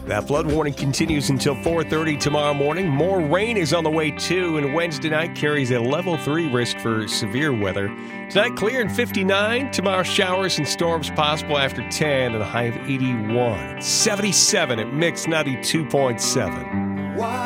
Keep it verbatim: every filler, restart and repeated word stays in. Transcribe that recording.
That flood warning continues until four thirty tomorrow morning. More rain is on the way, too, and Wednesday night carries a level three risk for severe weather. Tonight, clear and fifty-nine. Tomorrow, showers and storms possible after ten and a high of eighty-one. seventy-seven at Mix ninety-two point seven.